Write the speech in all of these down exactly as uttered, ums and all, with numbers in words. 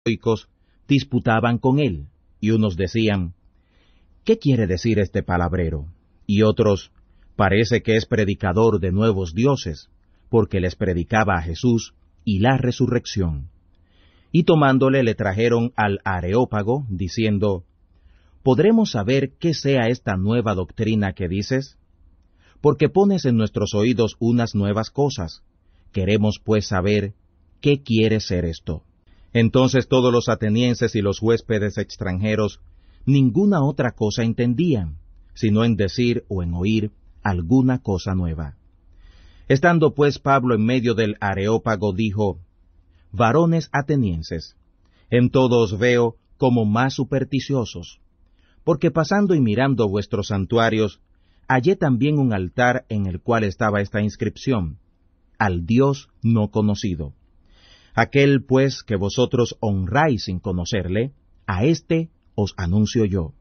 estoicos disputaban con él, y unos decían, ¿qué quiere decir este palabrero? Y otros, parece que es predicador de nuevos dioses, porque les predicaba a Jesús y la resurrección. Y tomándole le trajeron al Areópago, diciendo, ¿podremos saber qué sea esta nueva doctrina que dices? Porque pones en nuestros oídos unas nuevas cosas. Queremos pues saber qué quiere ser esto. Entonces todos los atenienses y los huéspedes extranjeros ninguna otra cosa entendían, sino en decir o en oír alguna cosa nueva. Estando pues Pablo en medio del Areópago, dijo, varones atenienses, en todo os veo como más supersticiosos, porque pasando y mirando vuestros santuarios, hallé también un altar en el cual estaba esta inscripción, al Dios no conocido. Aquel pues que vosotros honráis sin conocerle, a éste os anuncio yo.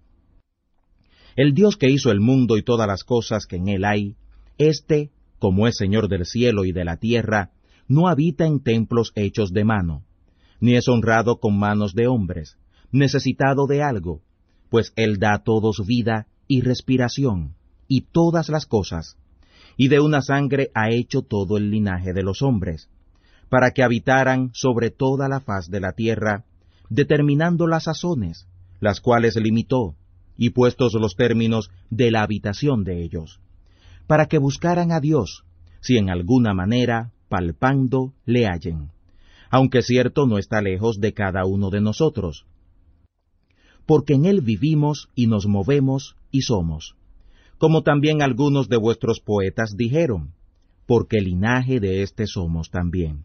El Dios que hizo el mundo y todas las cosas que en él hay, éste, como es Señor del cielo y de la tierra, no habita en templos hechos de mano, ni es honrado con manos de hombres, necesitado de algo, pues él da a todos vida y respiración, y todas las cosas, y de una sangre ha hecho todo el linaje de los hombres, para que habitaran sobre toda la faz de la tierra, determinando las sazones, las cuales limitó, y puestos los términos de la habitación de ellos, para que buscaran a Dios, si en alguna manera, palpando, le hallen, aunque cierto no está lejos de cada uno de nosotros, porque en él vivimos y nos movemos y somos, como también algunos de vuestros poetas dijeron, porque linaje de éste somos también.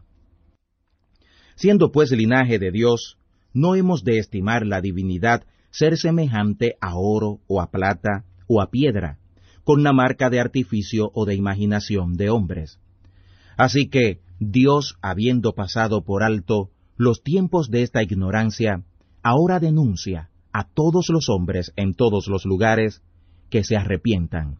Siendo pues linaje de Dios, no hemos de estimar la divinidad ser semejante a oro o a plata o a piedra, con la marca de artificio o de imaginación de hombres. Así que Dios, habiendo pasado por alto los tiempos de esta ignorancia, ahora denuncia a todos los hombres en todos los lugares que se arrepientan.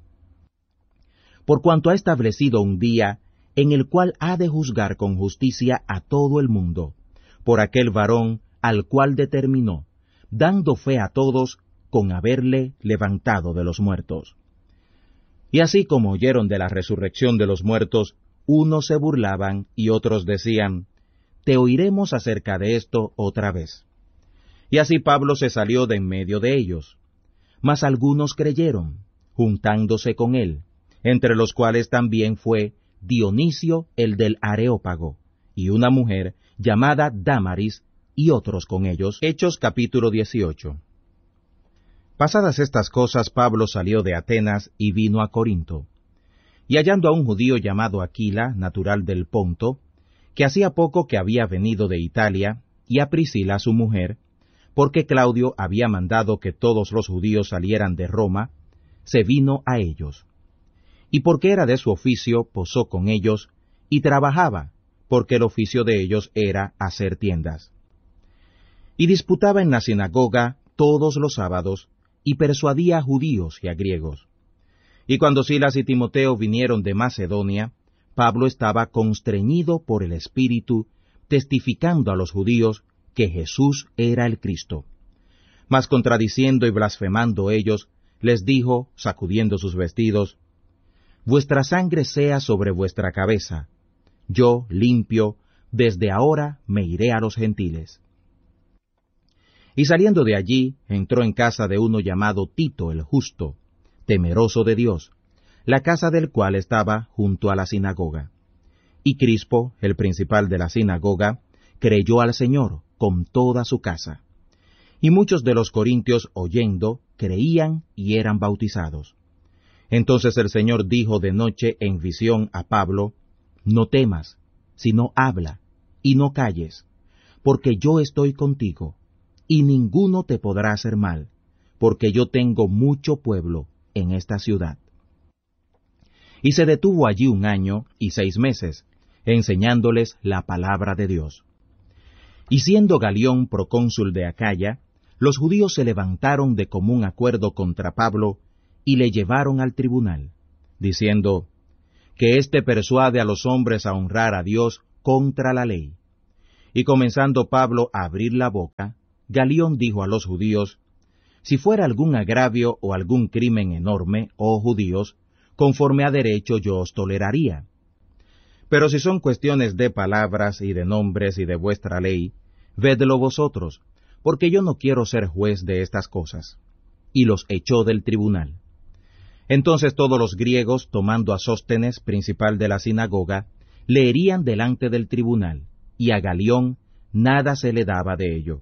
Por cuanto ha establecido un día en el cual ha de juzgar con justicia a todo el mundo, por aquel varón al cual determinó, dando fe a todos con haberle levantado de los muertos. Y así como oyeron de la resurrección de los muertos, unos se burlaban y otros decían, te oiremos acerca de esto otra vez. Y así Pablo se salió de en medio de ellos. Mas algunos creyeron, juntándose con él, entre los cuales también fue Dionisio el del Areópago, y una mujer llamada Dámaris, y otros con ellos. Hechos capítulo dieciocho. Pasadas estas cosas, Pablo salió de Atenas y vino a Corinto. Y hallando a un judío llamado Aquila, natural del Ponto, que hacía poco que había venido de Italia, y a Priscila su mujer, porque Claudio había mandado que todos los judíos salieran de Roma, se vino a ellos. Y porque era de su oficio, posó con ellos, y trabajaba, porque el oficio de ellos era hacer tiendas. Y disputaba en la sinagoga todos los sábados, y persuadía a judíos y a griegos. Y cuando Silas y Timoteo vinieron de Macedonia, Pablo estaba constreñido por el Espíritu, testificando a los judíos que Jesús era el Cristo. Mas contradiciendo y blasfemando ellos, les dijo, sacudiendo sus vestidos, vuestra sangre sea sobre vuestra cabeza. Yo, limpio, desde ahora me iré a los gentiles. Y saliendo de allí, entró en casa de uno llamado Tito el Justo, temeroso de Dios, la casa del cual estaba junto a la sinagoga. Y Crispo, el principal de la sinagoga, creyó al Señor con toda su casa. Y muchos de los corintios, oyendo, creían y eran bautizados. Entonces el Señor dijo de noche en visión a Pablo, no temas, sino habla, y no calles, porque yo estoy contigo, y ninguno te podrá hacer mal, porque yo tengo mucho pueblo en esta ciudad. Y se detuvo allí un año y seis meses, enseñándoles la palabra de Dios. Y siendo Galión procónsul de Acaya, los judíos se levantaron de común acuerdo contra Pablo, y le llevaron al tribunal, diciendo, que éste persuade a los hombres a honrar a Dios contra la ley. Y comenzando Pablo a abrir la boca, Galión dijo a los judíos: Si fuera algún agravio o algún crimen enorme, oh judíos, conforme a derecho yo os toleraría. Pero si son cuestiones de palabras y de nombres y de vuestra ley, vedlo vosotros, porque yo no quiero ser juez de estas cosas. Y los echó del tribunal. Entonces todos los griegos, tomando a Sóstenes, principal de la sinagoga, le herían delante del tribunal, y a Galión nada se le daba de ello.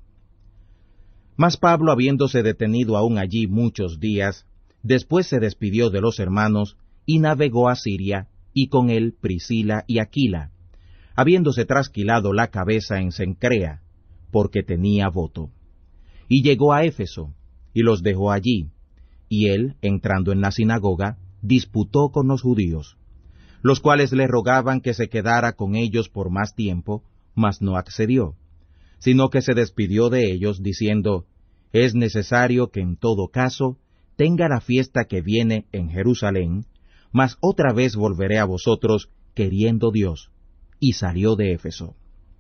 Mas Pablo, habiéndose detenido aún allí muchos días, después se despidió de los hermanos, y navegó a Siria, y con él Priscila y Aquila, habiéndose trasquilado la cabeza en Cencrea, porque tenía voto. Y llegó a Éfeso, y los dejó allí, y él, entrando en la sinagoga, disputó con los judíos, los cuales le rogaban que se quedara con ellos por más tiempo, mas no accedió, sino que se despidió de ellos, diciendo: Es necesario que en todo caso tenga la fiesta que viene en Jerusalén, mas otra vez volveré a vosotros, queriendo Dios. Y salió de Éfeso.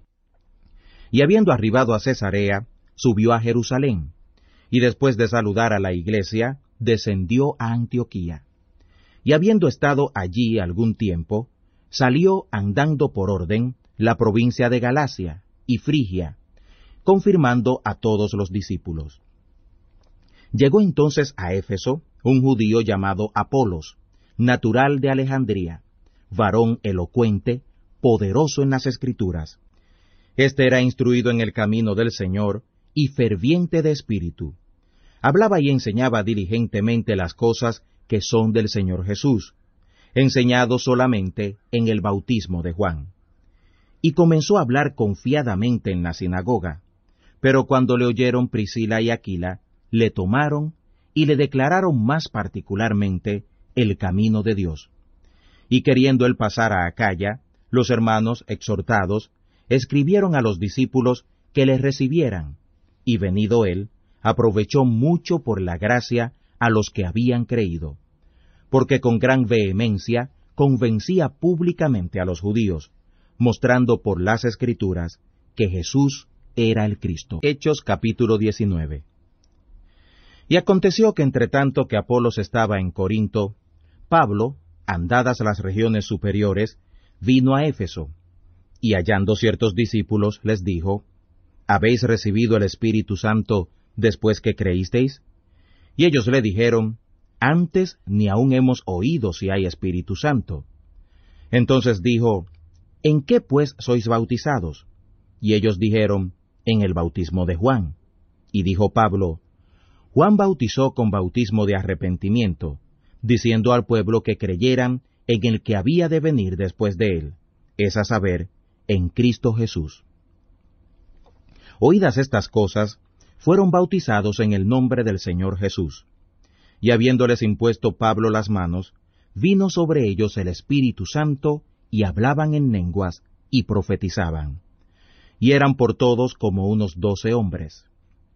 Y habiendo arribado a Cesarea, subió a Jerusalén, y después de saludar a la iglesia, descendió a Antioquía. Y habiendo estado allí algún tiempo, salió andando por orden la provincia de Galacia y Frigia, confirmando a todos los discípulos. Llegó entonces a Éfeso un judío llamado Apolos, natural de Alejandría, varón elocuente, poderoso en las Escrituras. Este era instruido en el camino del Señor y ferviente de espíritu. Hablaba y enseñaba diligentemente las cosas que son del Señor Jesús, enseñado solamente en el bautismo de Juan. Y comenzó a hablar confiadamente en la sinagoga, pero cuando le oyeron Priscila y Aquila, le tomaron y le declararon más particularmente el camino de Dios. Y queriendo él pasar a Acaya, los hermanos, exhortados, escribieron a los discípulos que le recibieran, y venido él, aprovechó mucho por la gracia a los que habían creído, porque con gran vehemencia convencía públicamente a los judíos, mostrando por las Escrituras que Jesús era el Cristo. Hechos capítulo diecinueve. Y aconteció que entre tanto que Apolos estaba en Corinto, Pablo, andadas las regiones superiores, vino a Éfeso, y hallando ciertos discípulos les dijo: ¿Habéis recibido el Espíritu Santo después que creísteis? Y ellos le dijeron: Antes ni aun hemos oído si hay Espíritu Santo. Entonces dijo: ¿En qué pues sois bautizados? Y ellos dijeron: En el bautismo de Juan. Y dijo Pablo: Juan bautizó con bautismo de arrepentimiento, diciendo al pueblo que creyeran en el que había de venir después de él, es a saber, en Cristo Jesús. Oídas estas cosas, fueron bautizados en el nombre del Señor Jesús. Y habiéndoles impuesto Pablo las manos, vino sobre ellos el Espíritu Santo, y hablaban en lenguas, y profetizaban. Y eran por todos como unos doce hombres.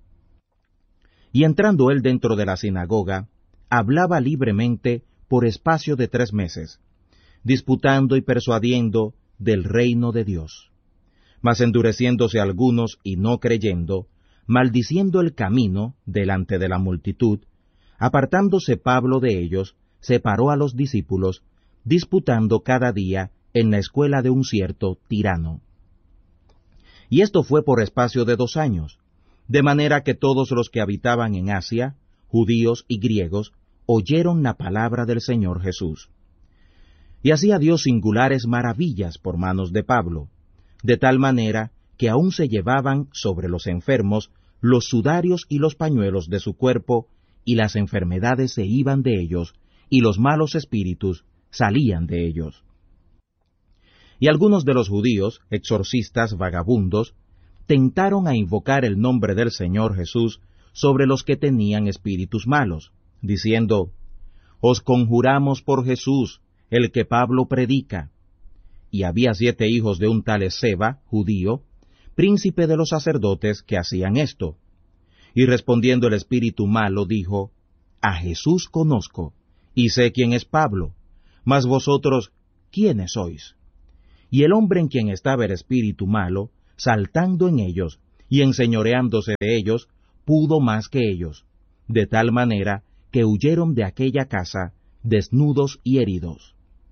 Y entrando él dentro de la sinagoga, hablaba libremente por espacio de tres meses, disputando y persuadiendo del reino de Dios. Mas endureciéndose algunos y no creyendo, maldiciendo el camino delante de la multitud, apartándose Pablo de ellos, separó a los discípulos, disputando cada día en la escuela de un cierto tirano. Y esto fue por espacio de dos años, de manera que todos los que habitaban en Asia, judíos y griegos, oyeron la palabra del Señor Jesús. Y hacía Dios singulares maravillas por manos de Pablo, de tal manera que aún se llevaban sobre los enfermos los sudarios y los pañuelos de su cuerpo, y las enfermedades se iban de ellos, y los malos espíritus salían de ellos. Y algunos de los judíos, exorcistas vagabundos, tentaron a invocar el nombre del Señor Jesús sobre los que tenían espíritus malos, diciendo: Os conjuramos por Jesús, el que Pablo predica. Y había siete hijos de un tal Esceva, judío, príncipe de los sacerdotes, que hacían esto. Y respondiendo el espíritu malo, dijo: A Jesús conozco, y sé quién es Pablo, mas vosotros, ¿quiénes sois? Y el hombre en quien estaba el espíritu malo saltando en ellos y enseñoreándose de ellos, pudo más que ellos, de tal manera que huyeron de aquella casa desnudos y heridos.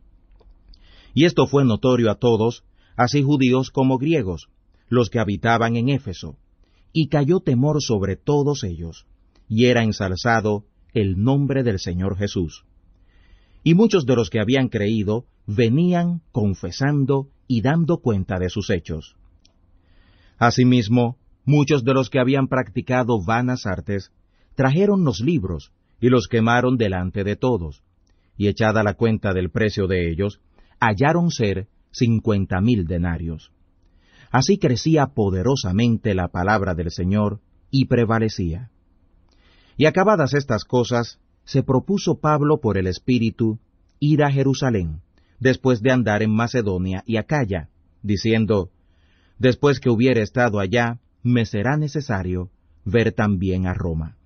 Y esto fue notorio a todos, así judíos como griegos, los que habitaban en Éfeso, y cayó temor sobre todos ellos, y era ensalzado el nombre del Señor Jesús. Y muchos de los que habían creído venían confesando y dando cuenta de sus hechos. Asimismo, muchos de los que habían practicado vanas artes trajeron los libros y los quemaron delante de todos, y echada la cuenta del precio de ellos, hallaron ser cincuenta mil denarios. Así crecía poderosamente la palabra del Señor y prevalecía. Y acabadas estas cosas, se propuso Pablo por el Espíritu ir a Jerusalén, después de andar en Macedonia y Acaya, diciendo, después que hubiere estado allá, me será necesario ver también a Roma.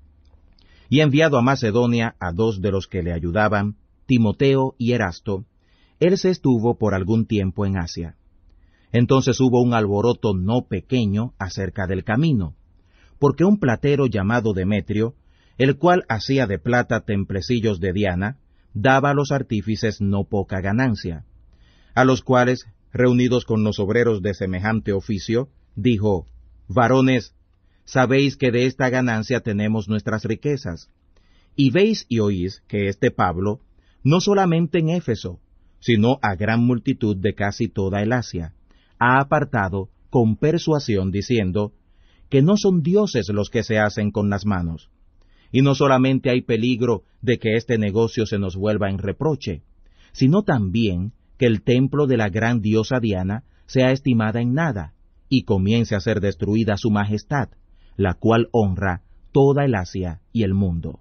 Y enviado a Macedonia a dos de los que le ayudaban, Timoteo y Erasto, él se estuvo por algún tiempo en Asia. Entonces hubo un alboroto no pequeño acerca del camino, porque un platero llamado Demetrio, el cual hacía de plata templecillos de Diana, daba a los artífices no poca ganancia, a los cuales, reunidos con los obreros de semejante oficio, dijo, varones, sabéis que de esta ganancia tenemos nuestras riquezas, y veis y oís que este Pablo, no solamente en Éfeso, sino a gran multitud de casi toda el Asia, ha apartado con persuasión diciendo que no son dioses los que se hacen con las manos. Y no solamente hay peligro de que este negocio se nos vuelva en reproche, sino también que el templo de la gran diosa Diana sea estimada en nada, y comience a ser destruida su majestad, la cual honra toda el Asia y el mundo.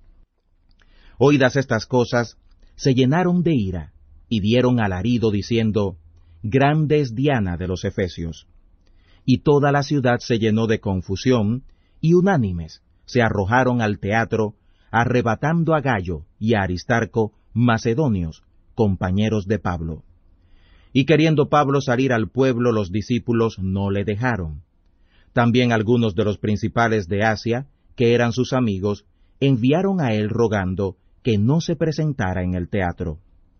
Oídas estas cosas, se llenaron de ira, y dieron alarido diciendo, grande es Diana de los Efesios. Y toda la ciudad se llenó de confusión, y unánimes se arrojaron al teatro, arrebatando a Gayo y a Aristarco, macedonios, compañeros de Pablo. Y queriendo Pablo salir al pueblo, los discípulos no le dejaron. También algunos de los principales de Asia, que eran sus amigos, enviaron a él rogando que no se presentara en el teatro.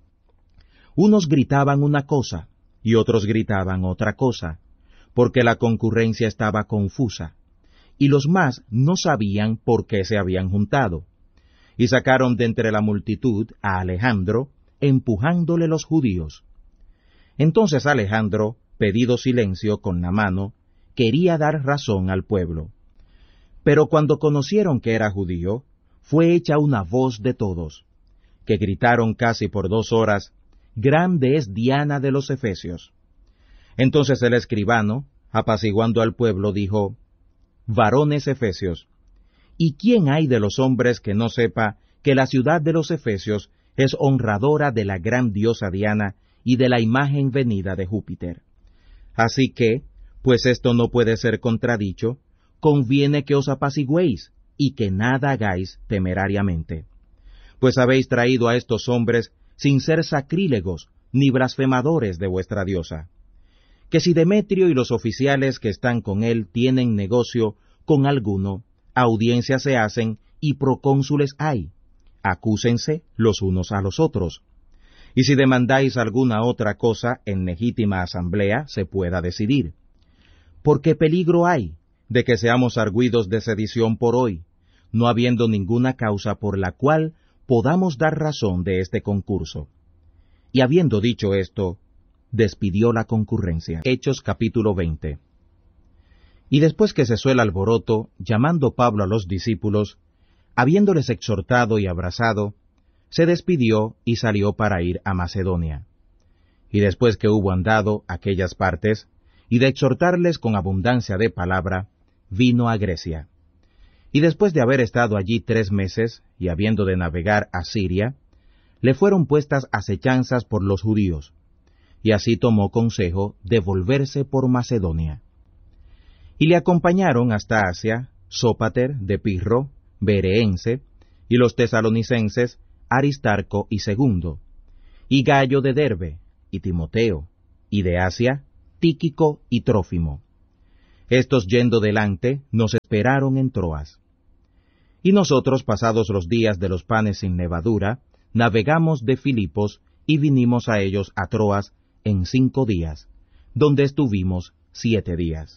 Unos gritaban una cosa, y otros gritaban otra cosa, porque la concurrencia estaba confusa, y los más no sabían por qué se habían juntado. Y sacaron de entre la multitud a Alejandro, empujándole los judíos. Entonces Alejandro, pedido silencio con la mano, quería dar razón al pueblo. Pero cuando conocieron que era judío, fue hecha una voz de todos, que gritaron casi por dos horas, grande es Diana de los Efesios. Entonces el escribano, apaciguando al pueblo, dijo, varones Efesios, ¿y quién hay de los hombres que no sepa que la ciudad de los Efesios es honradora de la gran diosa Diana y de la imagen venida de Júpiter? Así que, pues esto no puede ser contradicho, conviene que os apacigüéis, y que nada hagáis temerariamente. Pues habéis traído a estos hombres sin ser sacrílegos ni blasfemadores de vuestra diosa. Que si Demetrio y los oficiales que están con él tienen negocio con alguno, audiencias se hacen y procónsules hay, acúsense los unos a los otros. Y si demandáis alguna otra cosa en legítima asamblea, se pueda decidir. Porque peligro hay de que seamos arguidos de sedición por hoy, no habiendo ninguna causa por la cual podamos dar razón de este concurso. Y habiendo dicho esto, despidió la concurrencia. Hechos capítulo veinte. Y después que cesó el alboroto, llamando Pablo a los discípulos, habiéndoles exhortado y abrazado, se despidió y salió para ir a Macedonia. Y después que hubo andado aquellas partes, y de exhortarles con abundancia de palabra, vino a Grecia. Y después de haber estado allí tres meses, y habiendo de navegar a Siria, le fueron puestas acechanzas por los judíos, y así tomó consejo de volverse por Macedonia. Y le acompañaron hasta Asia Sópater de Pirro, Bereense, y los tesalonicenses Aristarco y Segundo, y Gayo de Derbe, y Timoteo, y de Asia Tíquico y Trófimo. Estos yendo delante, nos esperaron en Troas. Y nosotros, pasados los días de los panes sin levadura, navegamos de Filipos y vinimos a ellos a Troas en cinco días, donde estuvimos siete días.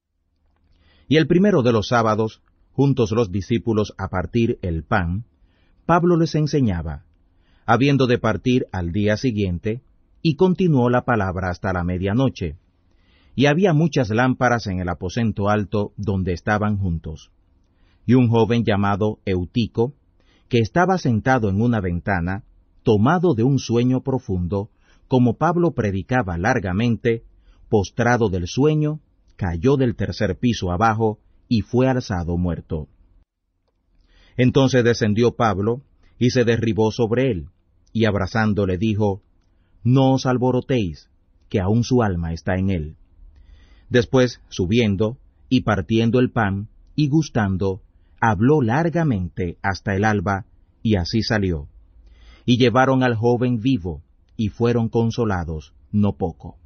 Y el primero de los sábados, juntos los discípulos a partir el pan, Pablo les enseñaba, habiendo de partir al día siguiente, y continuó la palabra hasta la medianoche. Y había muchas lámparas en el aposento alto donde estaban juntos. Y un joven llamado Eutico, que estaba sentado en una ventana, tomado de un sueño profundo, como Pablo predicaba largamente, postrado del sueño, cayó del tercer piso abajo y fue alzado muerto. Entonces descendió Pablo y se derribó sobre él, y abrazándole dijo, «No os alborotéis, que aún su alma está en él». Después, subiendo, y partiendo el pan, y gustando, habló largamente hasta el alba, y así salió. Y llevaron al joven vivo, y fueron consolados, no poco.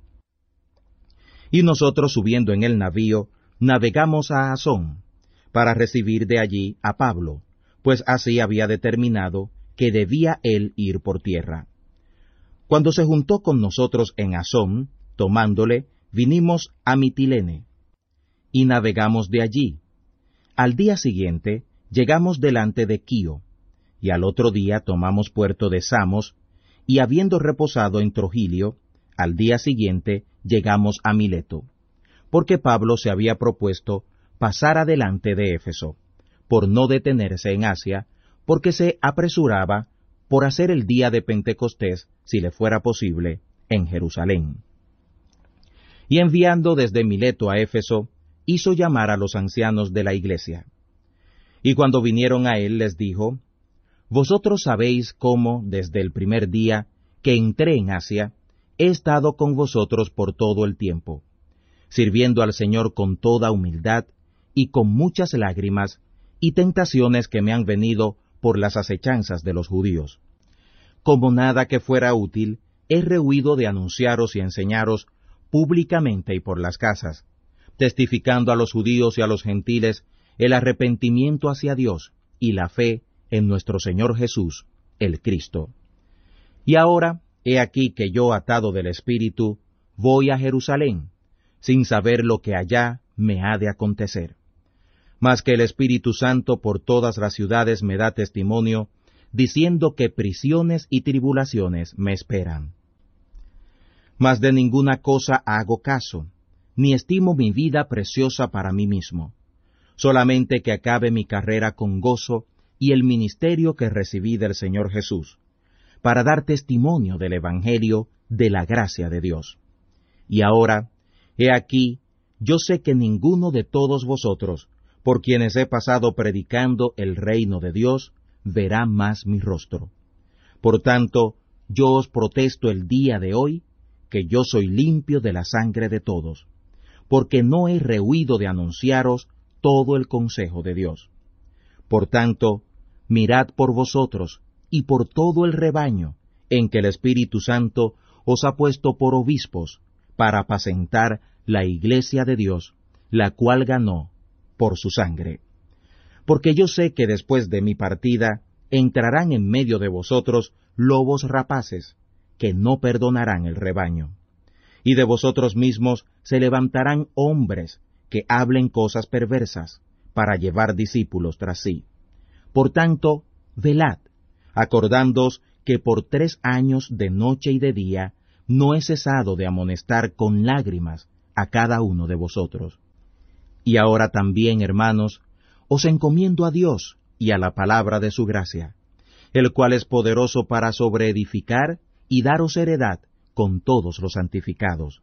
Y nosotros, subiendo en el navío, navegamos a Asón, para recibir de allí a Pablo, pues así había determinado que debía él ir por tierra. Cuando se juntó con nosotros en Asón, tomándole, vinimos a Mitilene, y navegamos de allí. Al día siguiente, llegamos delante de Quío, y al otro día tomamos puerto de Samos, y habiendo reposado en Trogilio, al día siguiente llegamos a Mileto, porque Pablo se había propuesto pasar adelante de Éfeso, por no detenerse en Asia, porque se apresuraba por hacer el día de Pentecostés, si le fuera posible, en Jerusalén. Y enviando desde Mileto a Éfeso, hizo llamar a los ancianos de la iglesia. Y cuando vinieron a él les dijo, «Vosotros sabéis cómo, desde el primer día que entré en Asia, he estado con vosotros por todo el tiempo, sirviendo al Señor con toda humildad y con muchas lágrimas y tentaciones que me han venido por las acechanzas de los judíos. Como nada que fuera útil, he rehuido de anunciaros y enseñaros públicamente y por las casas, testificando a los judíos y a los gentiles el arrepentimiento hacia Dios y la fe en nuestro Señor Jesús, el Cristo. Y ahora, he aquí que yo, atado del Espíritu, voy a Jerusalén, sin saber lo que allá me ha de acontecer. Mas que el Espíritu Santo por todas las ciudades me da testimonio, diciendo que prisiones y tribulaciones me esperan. Mas de ninguna cosa hago caso, ni estimo mi vida preciosa para mí mismo, solamente que acabe mi carrera con gozo y el ministerio que recibí del Señor Jesús, para dar testimonio del Evangelio de la gracia de Dios. Y ahora, he aquí, yo sé que ninguno de todos vosotros, por quienes he pasado predicando el reino de Dios, verá más mi rostro. Por tanto, yo os protesto el día de hoy, que yo soy limpio de la sangre de todos, porque no he rehuido de anunciaros todo el consejo de Dios. Por tanto, mirad por vosotros y por todo el rebaño, en que el Espíritu Santo os ha puesto por obispos, para apacentar la iglesia de Dios, la cual ganó por su sangre. Porque yo sé que después de mi partida entrarán en medio de vosotros lobos rapaces, que no perdonarán el rebaño. Y de vosotros mismos se levantarán hombres que hablen cosas perversas, para llevar discípulos tras sí. Por tanto, velad, acordándoos que por tres años de noche y de día no he cesado de amonestar con lágrimas a cada uno de vosotros. Y ahora también, hermanos, os encomiendo a Dios y a la palabra de su gracia, el cual es poderoso para sobreedificar y daros heredad con todos los santificados.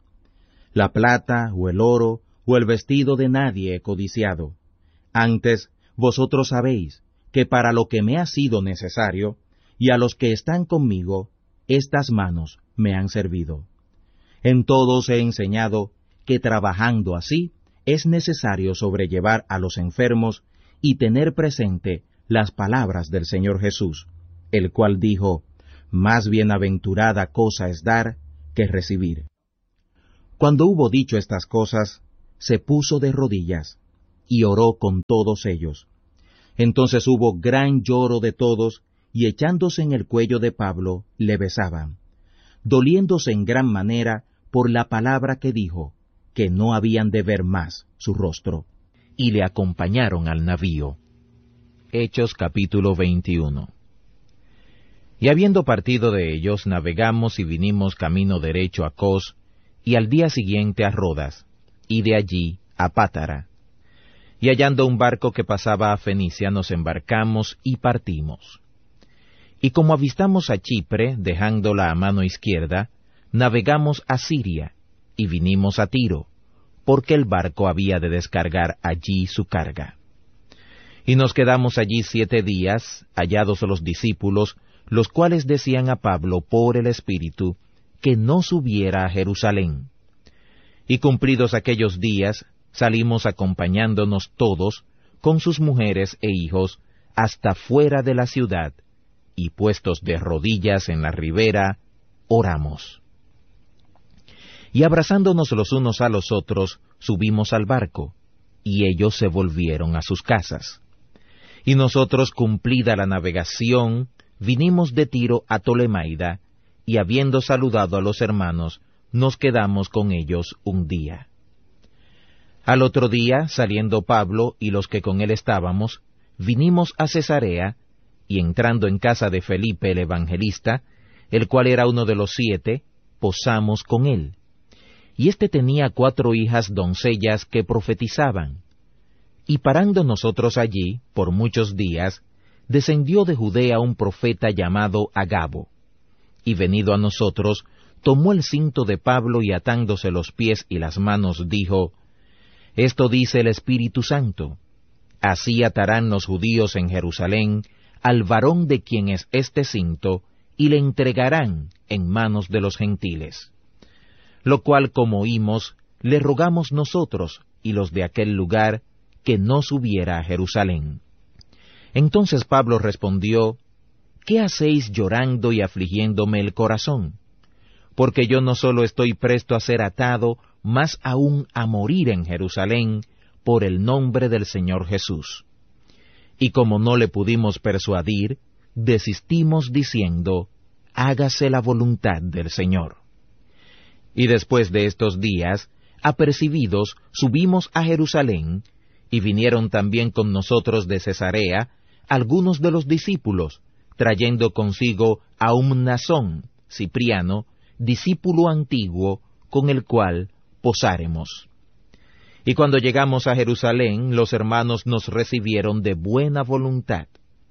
La plata o el oro o el vestido de nadie he codiciado. Antes, vosotros sabéis que para lo que me ha sido necesario, y a los que están conmigo, estas manos me han servido. En todos he enseñado que trabajando así, es necesario sobrellevar a los enfermos y tener presente las palabras del Señor Jesús, el cual dijo, más bienaventurada cosa es dar que recibir. Cuando hubo dicho estas cosas, se puso de rodillas, y oró con todos ellos. Entonces hubo gran lloro de todos, y echándose en el cuello de Pablo, le besaban, doliéndose en gran manera por la palabra que dijo, que no habían de ver más su rostro. Y le acompañaron al navío. Hechos capítulo veintiuno. Y habiendo partido de ellos, navegamos y vinimos camino derecho a Cos, y al día siguiente a Rodas, y de allí a Pátara. Y hallando un barco que pasaba a Fenicia, nos embarcamos y partimos. Y como avistamos a Chipre, dejándola a mano izquierda, navegamos a Siria, y vinimos a Tiro, porque el barco había de descargar allí su carga. Y nos quedamos allí siete días, hallados los discípulos, los cuales decían a Pablo por el Espíritu, que no subiera a Jerusalén. Y cumplidos aquellos días, salimos acompañándonos todos, con sus mujeres e hijos, hasta fuera de la ciudad, y puestos de rodillas en la ribera, oramos. Y abrazándonos los unos a los otros, subimos al barco, y ellos se volvieron a sus casas. Y nosotros, cumplida la navegación, vinimos de Tiro a Tolemaida, y habiendo saludado a los hermanos, nos quedamos con ellos un día. Al otro día, saliendo Pablo y los que con él estábamos, vinimos a Cesarea, y entrando en casa de Felipe el evangelista, el cual era uno de los siete, posamos con él. Y éste tenía cuatro hijas doncellas que profetizaban. Y parando nosotros allí, por muchos días, descendió de Judea un profeta llamado Agabo, y venido a nosotros, tomó el cinto de Pablo y atándose los pies y las manos, dijo, «Esto dice el Espíritu Santo, así atarán los judíos en Jerusalén al varón de quien es este cinto, y le entregarán en manos de los gentiles». Lo cual, como oímos, le rogamos nosotros y los de aquel lugar, que no subiera a Jerusalén. Entonces Pablo respondió, ¿qué hacéis llorando y afligiéndome el corazón? Porque yo no solo estoy presto a ser atado, más aún a morir en Jerusalén, por el nombre del Señor Jesús. Y como no le pudimos persuadir, desistimos diciendo, hágase la voluntad del Señor. Y después de estos días, apercibidos, subimos a Jerusalén, y vinieron también con nosotros de Cesarea algunos de los discípulos, trayendo consigo a un Mnasón, Cipriano, discípulo antiguo, con el cual posáremos. Y cuando llegamos a Jerusalén, los hermanos nos recibieron de buena voluntad.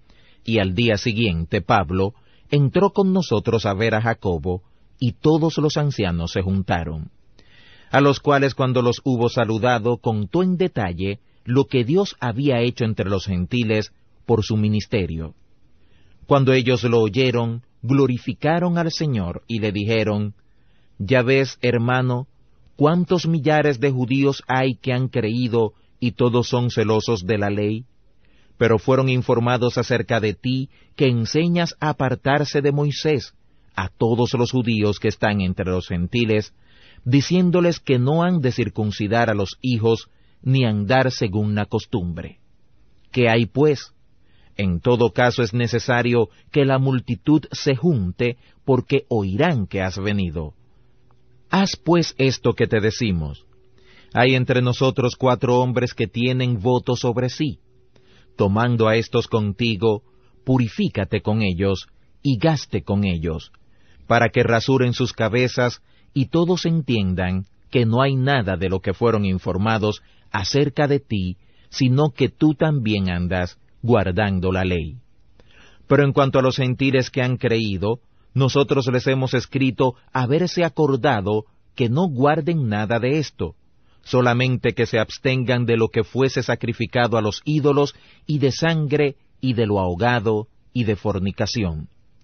Y al día siguiente Pablo entró con nosotros a ver a Jacobo, y todos los ancianos se juntaron, a los cuales cuando los hubo saludado contó en detalle lo que Dios había hecho entre los gentiles por su ministerio. Cuando ellos lo oyeron, glorificaron al Señor y le dijeron, «Ya ves, hermano, cuántos millares de judíos hay que han creído y todos son celosos de la ley, pero fueron informados acerca de ti que enseñas a apartarse de Moisés a todos los judíos que están entre los gentiles, diciéndoles que no han de circuncidar a los hijos ni andar según la costumbre. ¿Qué hay pues? En todo caso es necesario que la multitud se junte, porque oirán que has venido. Haz pues esto que te decimos. Hay entre nosotros cuatro hombres que tienen voto sobre sí. Tomando a estos contigo, purifícate con ellos, y gaste con ellos, para que rasuren sus cabezas, y todos entiendan que no hay nada de lo que fueron informados acerca de ti, sino que tú también andas guardando la ley. Pero en cuanto a los gentiles que han creído, nosotros les hemos escrito haberse acordado que no guarden nada de esto, solamente que se abstengan de lo que fuese sacrificado a los ídolos, y de sangre, y de lo ahogado, y de fornicación.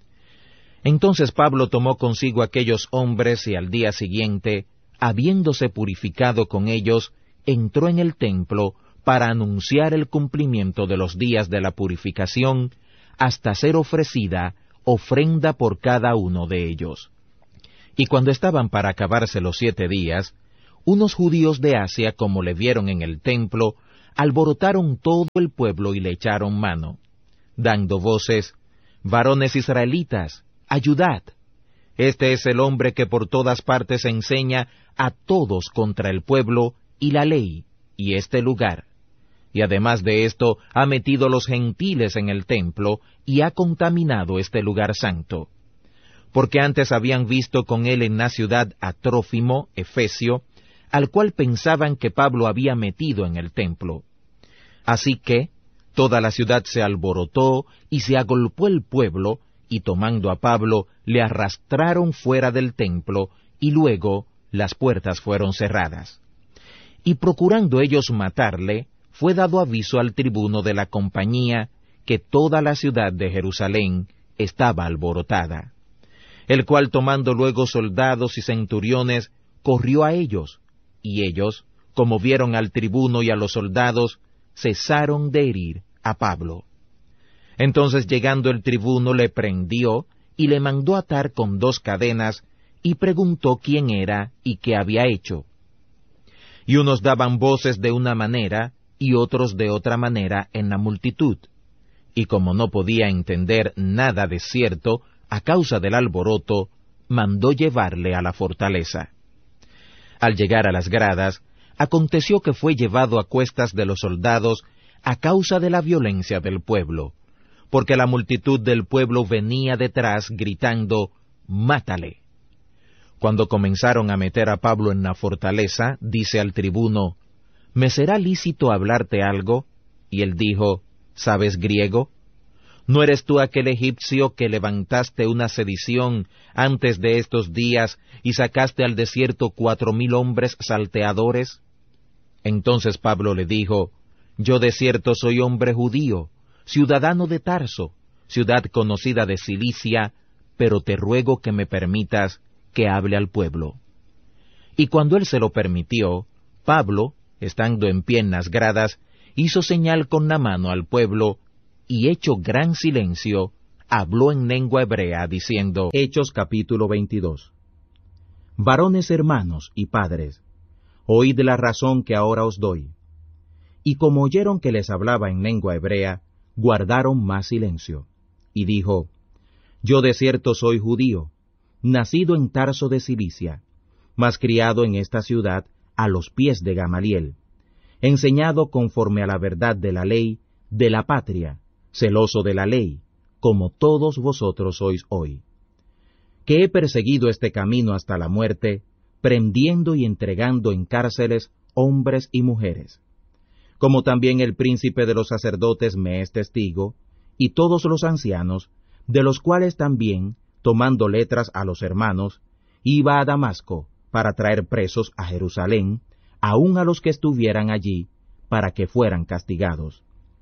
Entonces Pablo tomó consigo aquellos hombres, y al día siguiente, habiéndose purificado con ellos, entró en el templo para anunciar el cumplimiento de los días de la purificación, hasta ser ofrecida ofrenda por cada uno de ellos. Y cuando estaban para acabarse los siete días, unos judíos de Asia, como le vieron en el templo, alborotaron todo el pueblo y le echaron mano, dando voces: «Varones israelitas, ayudad. Este es el hombre que por todas partes enseña a todos contra el pueblo y la ley y este lugar. Y además de esto, ha metido los gentiles en el templo y ha contaminado este lugar santo. Porque antes habían visto con él en la ciudad a Trófimo, Efesio, al cual pensaban que Pablo había metido en el templo. Así que toda la ciudad se alborotó y se agolpó el pueblo, y tomando a Pablo le arrastraron fuera del templo, y luego las puertas fueron cerradas. Y procurando ellos matarle, fue dado aviso al tribuno de la compañía que toda la ciudad de Jerusalén estaba alborotada, el cual tomando luego soldados y centuriones, corrió a ellos, y ellos, como vieron al tribuno y a los soldados, cesaron de herir a Pablo. Entonces llegando el tribuno le prendió y le mandó atar con dos cadenas, y preguntó quién era y qué había hecho. Y unos daban voces de una manera, y otros de otra manera en la multitud. Y como no podía entender nada de cierto, a causa del alboroto, mandó llevarle a la fortaleza. Al llegar a las gradas, aconteció que fue llevado a cuestas de los soldados a causa de la violencia del pueblo, porque la multitud del pueblo venía detrás gritando: «¡Mátale!». Cuando comenzaron a meter a Pablo en la fortaleza, dice al tribuno: «¿Me será lícito hablarte algo?». Y él dijo: «¿Sabes griego? ¿No eres tú aquel egipcio que levantaste una sedición antes de estos días y sacaste al desierto cuatro mil hombres salteadores?». Entonces Pablo le dijo: «Yo de cierto soy hombre judío, ciudadano de Tarso, ciudad conocida de Cilicia, pero te ruego que me permitas que hable al pueblo». Y cuando él se lo permitió, Pablo, estando en pie en las gradas, hizo señal con la mano al pueblo, y hecho gran silencio, habló en lengua hebrea, diciendo: Hechos capítulo veintidós. Varones hermanos y padres, oíd la razón que ahora os doy. Y como oyeron que les hablaba en lengua hebrea, guardaron más silencio. Y dijo: Yo de cierto soy judío, nacido en Tarso de Cilicia, mas criado en esta ciudad a los pies de Gamaliel, enseñado conforme a la verdad de la ley, de la patria, celoso de la ley, como todos vosotros sois hoy. Que he perseguido este camino hasta la muerte, prendiendo y entregando en cárceles hombres y mujeres. Como también el príncipe de los sacerdotes me es testigo, y todos los ancianos, de los cuales también, tomando letras a los hermanos, iba a Damasco para traer presos a Jerusalén, aun a los que estuvieran allí, para que fueran castigados.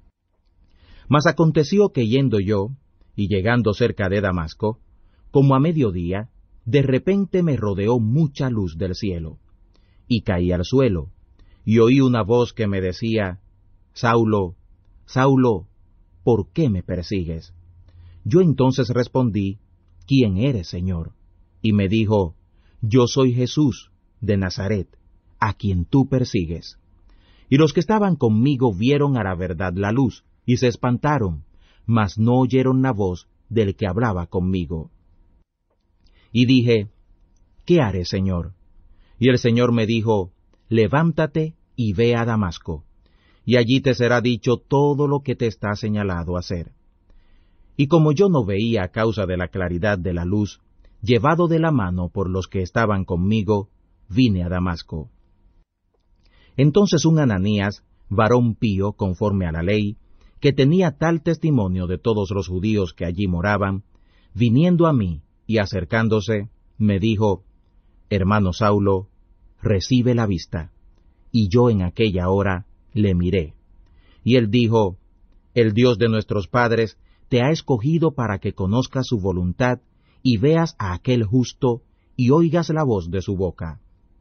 Mas aconteció que yendo yo, y llegando cerca de Damasco, como a mediodía, de repente me rodeó mucha luz del cielo, y caí al suelo, y oí una voz que me decía: Saulo, Saulo, ¿por qué me persigues? Yo entonces respondí: ¿Quién eres, Señor? Y me dijo: Yo soy Jesús de Nazaret, a quien tú persigues. Y los que estaban conmigo vieron a la verdad la luz, y se espantaron, mas no oyeron la voz del que hablaba conmigo. Y dije: ¿Qué haré, Señor? Y el Señor me dijo: Levántate y ve a Damasco, y allí te será dicho todo lo que te está señalado hacer. Y como yo no veía a causa de la claridad de la luz, llevado de la mano por los que estaban conmigo, vine a Damasco. Entonces un Ananías, varón pío conforme a la ley, que tenía tal testimonio de todos los judíos que allí moraban, viniendo a mí y acercándose, me dijo: Hermano Saulo, recibe la vista. Y yo en aquella hora le miré. Y él dijo: El Dios de nuestros padres te ha escogido para que conozcas su voluntad, y veas a aquel justo, y oigas la voz de su boca.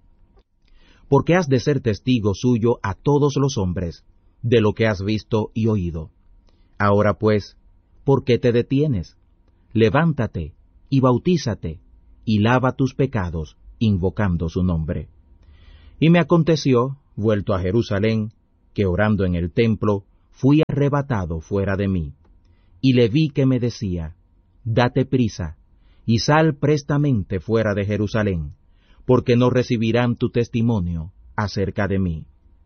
Porque has de ser testigo suyo a todos los hombres, de lo que has visto y oído. Ahora pues, ¿por qué te detienes? Levántate, y bautízate, y lava tus pecados, invocando su nombre. Y me aconteció, vuelto a Jerusalén, que orando en el templo, fui arrebatado fuera de mí, y le vi que me decía, date prisa, y sal prestamente fuera de Jerusalén, porque no recibirán tu testimonio acerca de mí.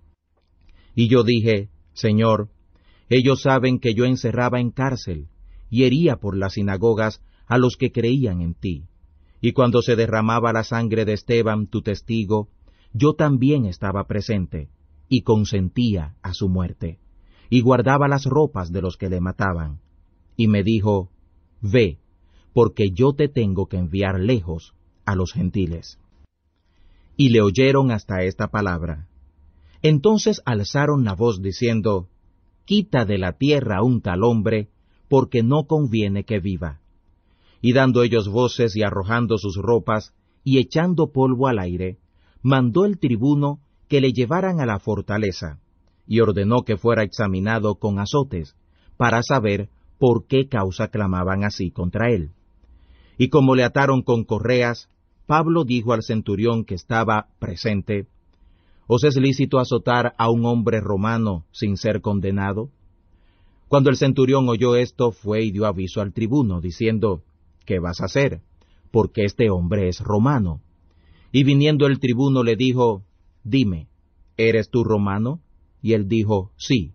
Y yo dije, Señor, ellos saben que yo encerraba en cárcel, y hería por las sinagogas a los que creían en ti. Y cuando se derramaba la sangre de Esteban, tu testigo, yo también estaba presente, y consentía a su muerte, y guardaba las ropas de los que le mataban. Y me dijo, ve, porque yo te tengo que enviar lejos a los gentiles. Y le oyeron hasta esta palabra. Entonces alzaron la voz diciendo, quita de la tierra a un tal hombre, porque no conviene que viva. Y dando ellos voces y arrojando sus ropas, y echando polvo al aire, mandó el tribuno que le llevaran a la fortaleza, y ordenó que fuera examinado con azotes, para saber por qué causa clamaban así contra él. Y como le ataron con correas, Pablo dijo al centurión que estaba presente, ¿os es lícito azotar a un hombre romano sin ser condenado? Cuando el centurión oyó esto, fue y dio aviso al tribuno, diciendo, ¿qué vas a hacer? Porque este hombre es romano. Y viniendo el tribuno le dijo, dime, ¿eres tú romano? Y él dijo, sí.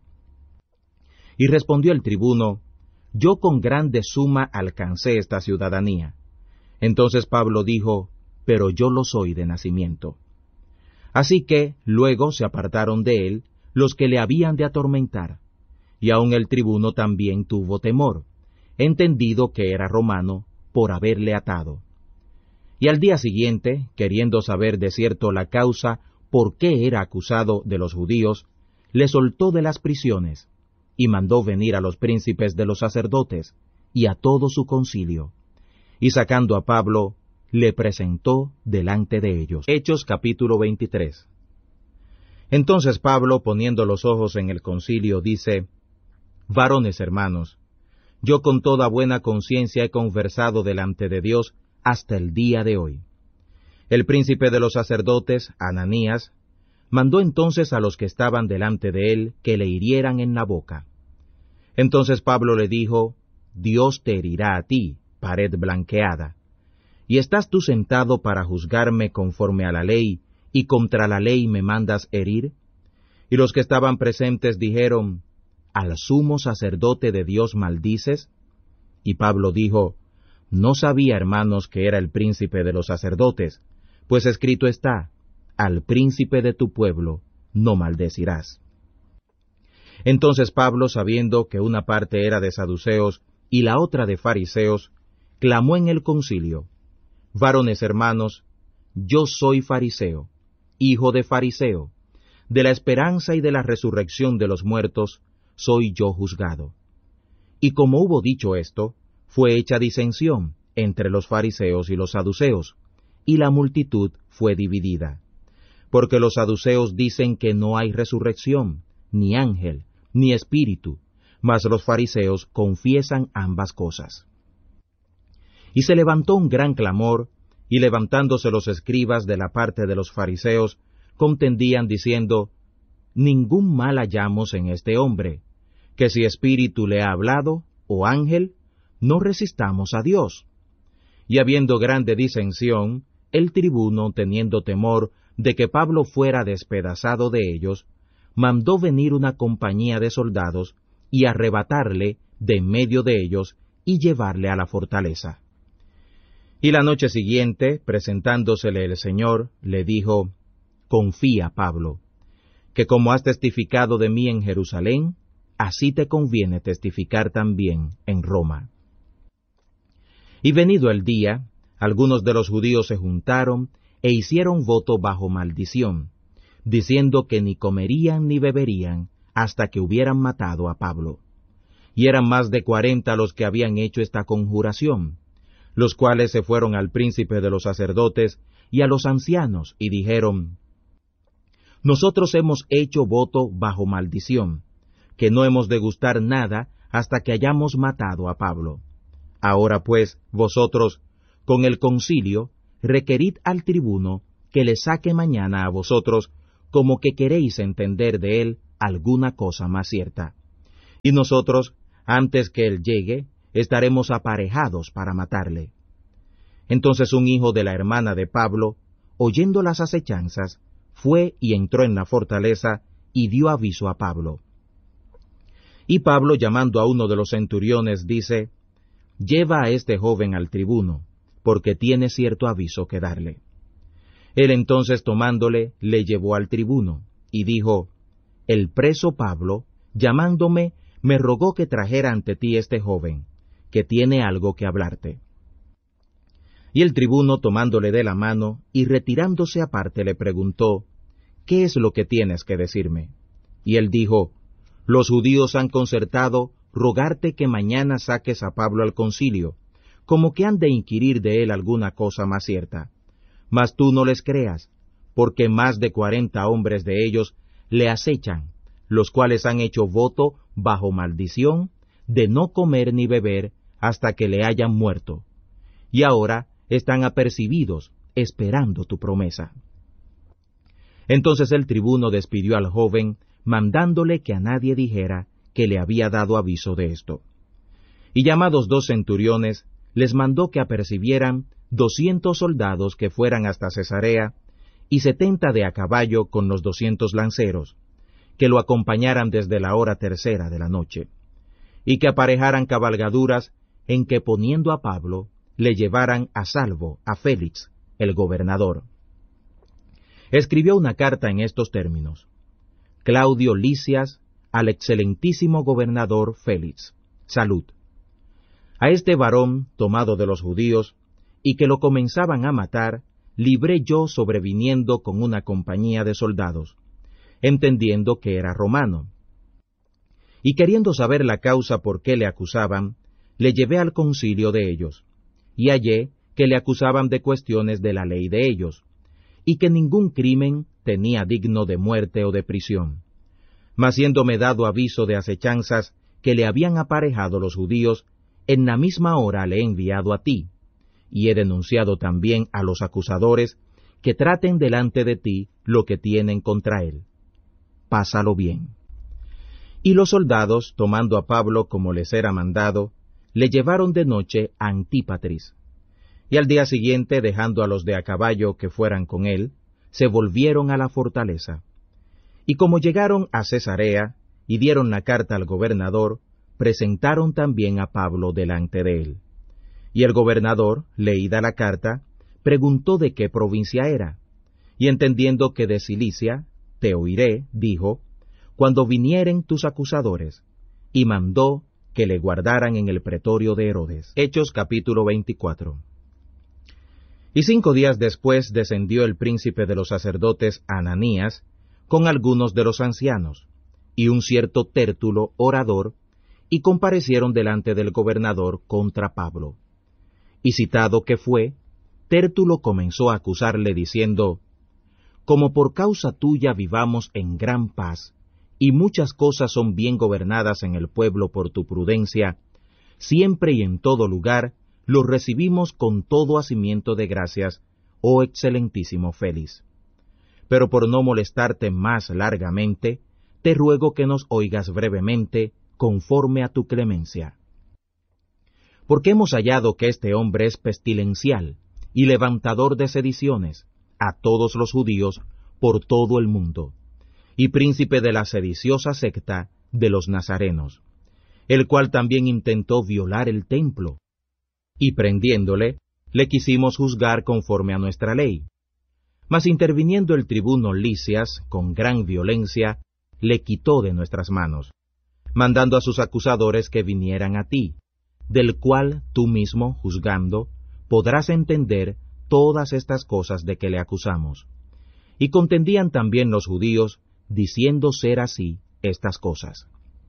Y respondió el tribuno, yo con grande suma alcancé esta ciudadanía. Entonces Pablo dijo, pero yo lo soy de nacimiento. Así que luego se apartaron de él los que le habían de atormentar, y aun el tribuno también tuvo temor, entendido que era romano, por haberle atado. Y al día siguiente, queriendo saber de cierto la causa por qué era acusado de los judíos, le soltó de las prisiones, y mandó venir a los príncipes de los sacerdotes, y a todo su concilio, y sacando a Pablo, le presentó delante de ellos. Hechos capítulo veintitrés. Entonces Pablo, poniendo los ojos en el concilio, dice, varones hermanos, yo con toda buena conciencia he conversado delante de Dios hasta el día de hoy. El príncipe de los sacerdotes, Ananías, mandó entonces a los que estaban delante de él que le hirieran en la boca. Entonces Pablo le dijo, Dios te herirá a ti, pared blanqueada. ¿Y estás tú sentado para juzgarme conforme a la ley, y contra la ley me mandas herir? Y los que estaban presentes dijeron, ¿al sumo sacerdote de Dios maldices? Y Pablo dijo, no sabía, hermanos, que era el príncipe de los sacerdotes, pues escrito está, al príncipe de tu pueblo no maldecirás. Entonces Pablo, sabiendo que una parte era de saduceos y la otra de fariseos, clamó en el concilio, varones hermanos, yo soy fariseo, hijo de fariseo, de la esperanza y de la resurrección de los muertos, soy yo juzgado. Y como hubo dicho esto, fue hecha disensión entre los fariseos y los saduceos, y la multitud fue dividida. Porque los saduceos dicen que no hay resurrección, ni ángel, ni espíritu, mas los fariseos confiesan ambas cosas. Y se levantó un gran clamor, y levantándose los escribas de la parte de los fariseos, contendían diciendo, ningún mal hallamos en este hombre, que si espíritu le ha hablado, o ángel, no resistamos a Dios. Y habiendo grande disensión, el tribuno, teniendo temor de que Pablo fuera despedazado de ellos, mandó venir una compañía de soldados, y arrebatarle de en medio de ellos, y llevarle a la fortaleza. Y la noche siguiente, presentándosele el Señor, le dijo, confía, Pablo, que como has testificado de mí en Jerusalén, así te conviene testificar también en Roma. Y venido el día, algunos de los judíos se juntaron e hicieron voto bajo maldición, diciendo que ni comerían ni beberían hasta que hubieran matado a Pablo. Y eran más de cuarenta los que habían hecho esta conjuración, los cuales se fueron al príncipe de los sacerdotes y a los ancianos, y dijeron, nosotros hemos hecho voto bajo maldición, que no hemos de gustar nada hasta que hayamos matado a Pablo. Ahora pues, vosotros, con el concilio, requerid al tribuno que le saque mañana a vosotros, como que queréis entender de él alguna cosa más cierta. Y nosotros, antes que él llegue, estaremos aparejados para matarle. Entonces un hijo de la hermana de Pablo, oyendo las acechanzas, fue y entró en la fortaleza y dio aviso a Pablo. Y Pablo, llamando a uno de los centuriones, dice, «Lleva a este joven al tribuno, porque tiene cierto aviso que darle». Él entonces, tomándole, le llevó al tribuno, y dijo, «El preso Pablo, llamándome, me rogó que trajera ante ti este joven, que tiene algo que hablarte». Y el tribuno, tomándole de la mano, y retirándose aparte, le preguntó, «¿Qué es lo que tienes que decirme?» Y él dijo, «Los judíos han concertado rogarte que mañana saques a Pablo al concilio, como que han de inquirir de él alguna cosa más cierta. Mas tú no les creas, porque más de cuarenta hombres de ellos le acechan, los cuales han hecho voto bajo maldición de no comer ni beber hasta que le hayan muerto. Y ahora están apercibidos, esperando tu promesa». Entonces el tribuno despidió al joven, mandándole que a nadie dijera que le había dado aviso de esto. Y llamados dos centuriones, les mandó que apercibieran doscientos soldados que fueran hasta Cesarea, y setenta de a caballo con los doscientos lanceros, que lo acompañaran desde la hora tercera de la noche, y que aparejaran cabalgaduras en que, poniendo a Pablo, le llevaran a salvo a Félix, el gobernador. Escribió una carta en estos términos: Claudio Lisias, al excelentísimo gobernador Félix, salud. A este varón, tomado de los judíos, y que lo comenzaban a matar, libré yo sobreviniendo con una compañía de soldados, entendiendo que era romano. Y queriendo saber la causa por qué le acusaban, le llevé al concilio de ellos, y hallé que le acusaban de cuestiones de la ley de ellos, y que ningún crimen tenía digno de muerte o de prisión. Mas siéndome dado aviso de acechanzas que le habían aparejado los judíos, en la misma hora le he enviado a ti, y he denunciado también a los acusadores que traten delante de ti lo que tienen contra él. Pásalo bien. Y los soldados, tomando a Pablo como les era mandado, le llevaron de noche a Antípatris. Y al día siguiente, dejando a los de a caballo que fueran con él, se volvieron a la fortaleza. Y como llegaron a Cesarea y dieron la carta al gobernador, presentaron también a Pablo delante de él. Y el gobernador, leída la carta, preguntó de qué provincia era, y entendiendo que de Cilicia, te oiré, dijo, cuando vinieren tus acusadores, y mandó que le guardaran en el pretorio de Herodes. Hechos capítulo veinticuatro. Y cinco días después descendió el príncipe de los sacerdotes Ananías con algunos de los ancianos, y un cierto Tértulo, orador, y comparecieron delante del gobernador contra Pablo. Y citado que fue, Tértulo comenzó a acusarle diciendo, como por causa tuya vivamos en gran paz, y muchas cosas son bien gobernadas en el pueblo por tu prudencia, siempre y en todo lugar los recibimos con todo hacimiento de gracias, oh excelentísimo Félix. Pero por no molestarte más largamente, te ruego que nos oigas brevemente, conforme a tu clemencia. Porque hemos hallado que este hombre es pestilencial y levantador de sediciones a todos los judíos por todo el mundo, y príncipe de la sediciosa secta de los nazarenos, el cual también intentó violar el templo, y prendiéndole, le quisimos juzgar conforme a nuestra ley. Mas interviniendo el tribuno Lisias, con gran violencia, le quitó de nuestras manos, mandando a sus acusadores que vinieran a ti, del cual tú mismo, juzgando, podrás entender todas estas cosas de que le acusamos. Y contendían también los judíos, diciendo ser así estas cosas.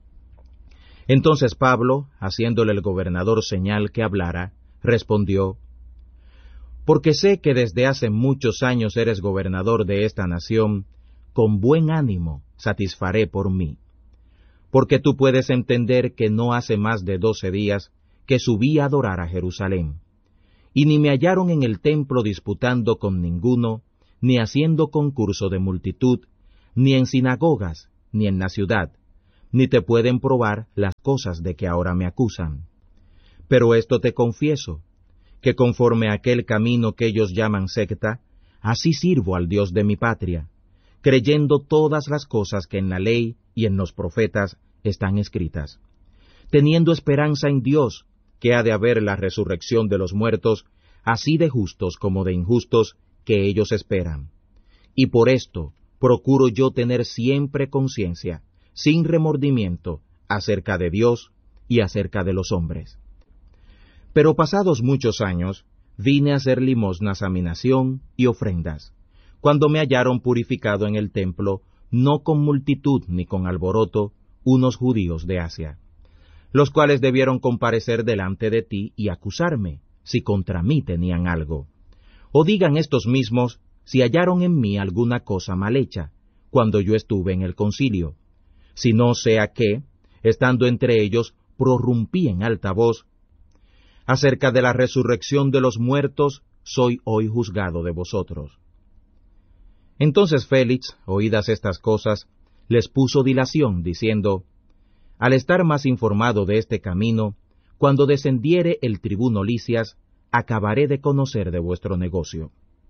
Entonces Pablo, haciéndole el gobernador señal que hablara, respondió, porque sé que desde hace muchos años eres gobernador de esta nación, con buen ánimo satisfaré por mí. Porque tú puedes entender que no hace más de doce días que subí a adorar a Jerusalén, y ni me hallaron en el templo disputando con ninguno, ni haciendo concurso de multitud, ni en sinagogas, ni en la ciudad, ni te pueden probar las cosas de que ahora me acusan. Pero esto te confieso, que conforme a aquel camino que ellos llaman secta, así sirvo al Dios de mi patria, creyendo todas las cosas que en la ley y en los profetas están escritas, teniendo esperanza en Dios, que ha de haber la resurrección de los muertos, así de justos como de injustos, que ellos esperan. Y por esto procuro yo tener siempre conciencia, sin remordimiento, acerca de Dios y acerca de los hombres. Pero pasados muchos años, vine a hacer limosnas a mi nación y ofrendas, cuando me hallaron purificado en el templo, no con multitud ni con alboroto, unos judíos de Asia, los cuales debieron comparecer delante de ti y acusarme, si contra mí tenían algo. O digan estos mismos, si hallaron en mí alguna cosa mal hecha, cuando yo estuve en el concilio, si no sea que, estando entre ellos, prorrumpí en alta voz, acerca de la resurrección de los muertos, soy hoy juzgado de vosotros. Entonces Félix, oídas estas cosas, les puso dilación, diciendo, al estar más informado de este camino, cuando descendiere el tribuno Lisias, acabaré de conocer de vuestro negocio.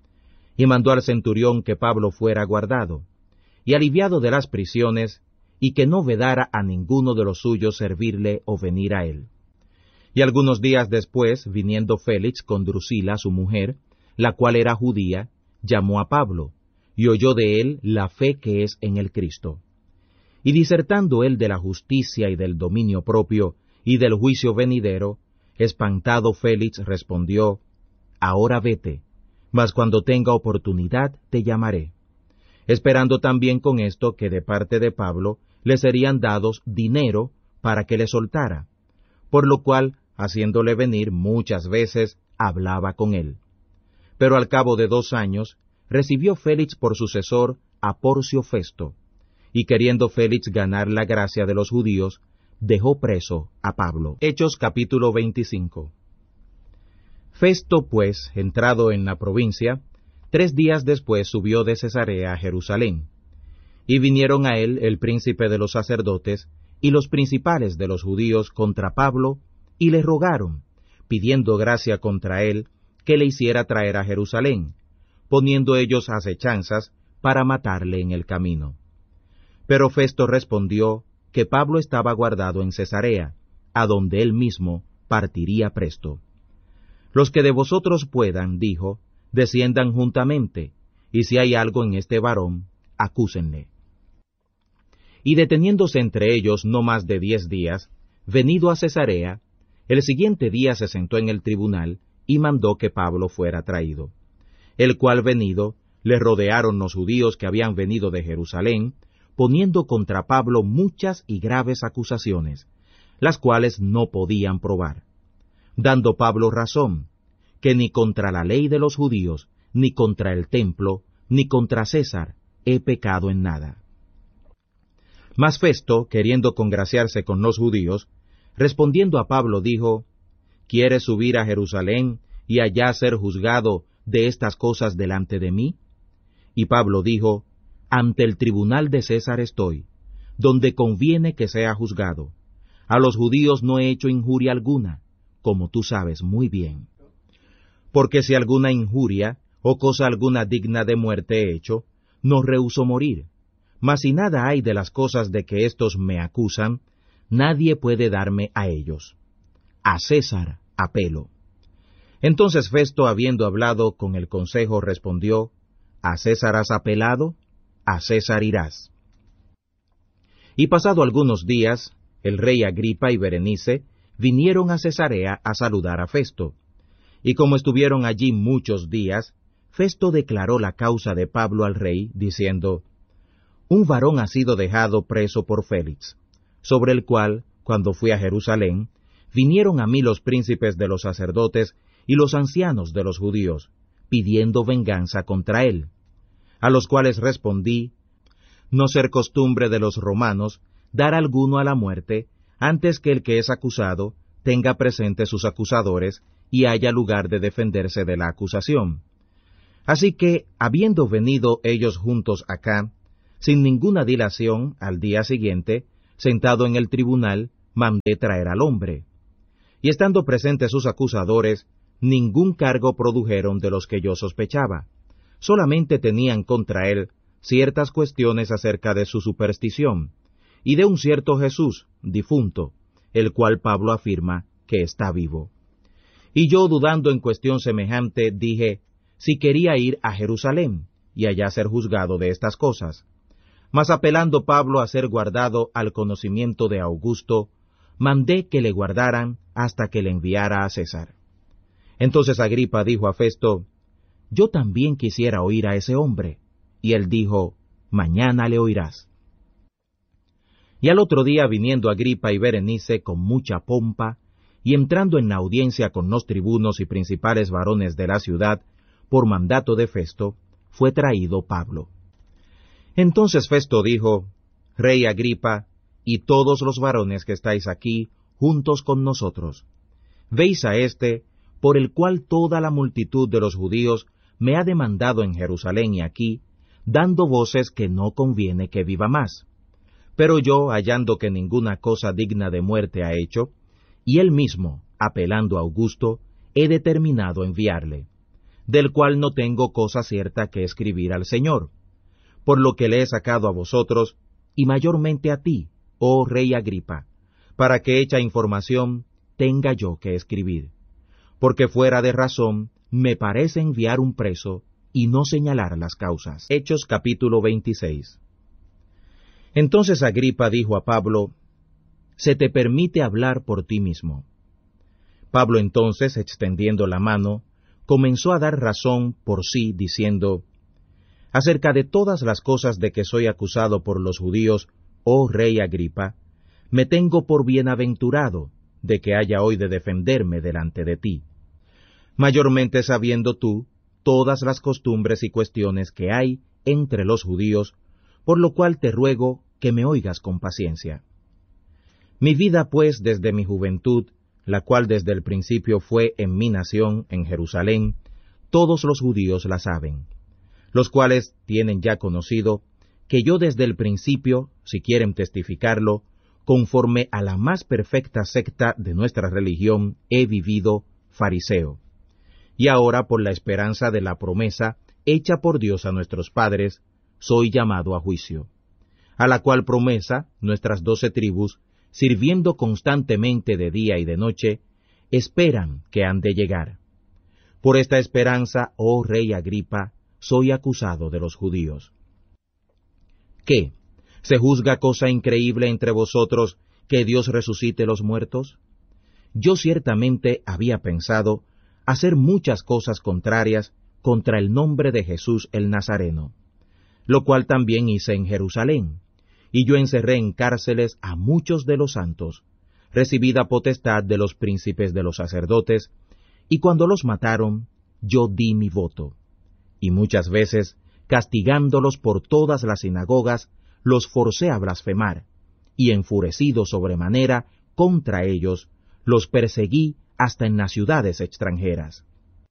Y mandó al centurión que Pablo fuera guardado, y aliviado de las prisiones, y que no vedara a ninguno de los suyos servirle o venir a él. Y algunos días después, viniendo Félix con Drusila su mujer, la cual era judía, llamó a Pablo, y oyó de él la fe que es en el Cristo. Y disertando él de la justicia y del dominio propio, y del juicio venidero, espantado Félix respondió, ahora vete, mas cuando tenga oportunidad te llamaré, esperando también con esto que de parte de Pablo le serían dados dinero para que le soltara, por lo cual, haciéndole venir muchas veces, hablaba con él. Pero al cabo de dos años, recibió Félix por sucesor a Porcio Festo, y queriendo Félix ganar la gracia de los judíos, dejó preso a Pablo. Hechos capítulo veinticinco. Festo, pues, entrado en la provincia, tres días después subió de Cesarea a Jerusalén, y vinieron a él el príncipe de los sacerdotes y los principales de los judíos contra Pablo, y le rogaron, pidiendo gracia contra él, que le hiciera traer a Jerusalén, poniendo ellos acechanzas para matarle en el camino. Pero Festo respondió que Pablo estaba guardado en Cesarea, a donde él mismo partiría presto. Los que de vosotros puedan, dijo, desciendan juntamente, y si hay algo en este varón, acúsenle. Y deteniéndose entre ellos no más de diez días, venido a Cesarea, el siguiente día se sentó en el tribunal y mandó que Pablo fuera traído, el cual venido, le rodearon los judíos que habían venido de Jerusalén, poniendo contra Pablo muchas y graves acusaciones, las cuales no podían probar, dando Pablo razón, que ni contra la ley de los judíos, ni contra el templo, ni contra César, he pecado en nada. Mas Festo, queriendo congraciarse con los judíos, respondiendo a Pablo dijo, ¿quieres subir a Jerusalén y allá ser juzgado de estas cosas delante de mí? Y Pablo dijo, ante el tribunal de César estoy, donde conviene que sea juzgado. A los judíos no he hecho injuria alguna, como tú sabes muy bien. Porque si alguna injuria o cosa alguna digna de muerte he hecho, no rehúso morir. Mas si nada hay de las cosas de que éstos me acusan, nadie puede darme a ellos. A César apelo. Entonces Festo, habiendo hablado con el consejo, respondió, ¿a César has apelado? A César irás. Y pasado algunos días, el rey Agripa y Berenice vinieron a Cesarea a saludar a Festo. Y como estuvieron allí muchos días, Festo declaró la causa de Pablo al rey, diciendo, un varón ha sido dejado preso por Félix, sobre el cual, cuando fui a Jerusalén, vinieron a mí los príncipes de los sacerdotes y los ancianos de los judíos, pidiendo venganza contra él, a los cuales respondí, no ser costumbre de los romanos dar alguno a la muerte, antes que el que es acusado tenga presentes sus acusadores y haya lugar de defenderse de la acusación. Así que, habiendo venido ellos juntos acá, sin ninguna dilación, al día siguiente, sentado en el tribunal, mandé traer al hombre. Y estando presentes sus acusadores, ningún cargo produjeron de los que yo sospechaba. Solamente tenían contra él ciertas cuestiones acerca de su superstición, y de un cierto Jesús, difunto, el cual Pablo afirma que está vivo. Y yo, dudando en cuestión semejante, dije, si quería ir a Jerusalén, y allá ser juzgado de estas cosas. Mas apelando Pablo a ser guardado al conocimiento de Augusto, mandé que le guardaran hasta que le enviara a César. Entonces Agripa dijo a Festo, yo también quisiera oír a ese hombre. Y él dijo, mañana le oirás. Y al otro día, viniendo Agripa y Berenice con mucha pompa, y entrando en la audiencia con los tribunos y principales varones de la ciudad, por mandato de Festo, fue traído Pablo. Entonces Festo dijo, Rey Agripa, y todos los varones que estáis aquí, juntos con nosotros, veis a éste, por el cual toda la multitud de los judíos me ha demandado en Jerusalén y aquí, dando voces que no conviene que viva más. Pero yo, hallando que ninguna cosa digna de muerte ha hecho, y él mismo, apelando a Augusto, he determinado enviarle, del cual no tengo cosa cierta que escribir al Señor, por lo que le he sacado a vosotros, y mayormente a ti, oh Rey Agripa, para que hecha información tenga yo que escribir. Porque fuera de razón me parece enviar un preso y no señalar las causas. Hechos capítulo veintiséis. Entonces Agripa dijo a Pablo, se te permite hablar por ti mismo. Pablo entonces, extendiendo la mano, comenzó a dar razón por sí, diciendo, acerca de todas las cosas de que soy acusado por los judíos, oh Rey Agripa, me tengo por bienaventurado de que haya hoy de defenderme delante de ti, mayormente sabiendo tú todas las costumbres y cuestiones que hay entre los judíos, por lo cual te ruego que me oigas con paciencia. Mi vida, pues, desde mi juventud, la cual desde el principio fue en mi nación, en Jerusalén, todos los judíos la saben, los cuales tienen ya conocido que yo desde el principio, si quieren testificarlo, conforme a la más perfecta secta de nuestra religión, he vivido fariseo. Y ahora, por la esperanza de la promesa hecha por Dios a nuestros padres, soy llamado a juicio, a la cual promesa nuestras doce tribus, sirviendo constantemente de día y de noche, esperan que han de llegar. Por esta esperanza, oh Rey Agripa, soy acusado de los judíos. ¿Qué? ¿Se juzga cosa increíble entre vosotros que Dios resucite los muertos? Yo ciertamente había pensado hacer muchas cosas contrarias contra el nombre de Jesús el Nazareno, lo cual también hice en Jerusalén, y yo encerré en cárceles a muchos de los santos, recibida potestad de los príncipes de los sacerdotes, y cuando los mataron, yo di mi voto, y muchas veces, castigándolos por todas las sinagogas, los forcé a blasfemar, y enfurecido sobremanera contra ellos, los perseguí hasta en las ciudades extranjeras.